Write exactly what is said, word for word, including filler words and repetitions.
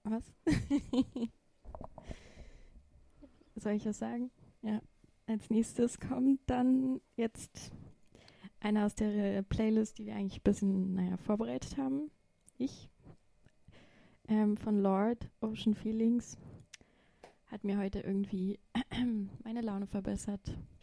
Was? Soll ich was sagen? Ja. Als nächstes kommt dann jetzt einer aus der Playlist, die wir eigentlich ein bisschen, naja, vorbereitet haben. Ich. Ähm, von Lord, Ocean Feelings. Hat mir heute irgendwie meine Laune verbessert.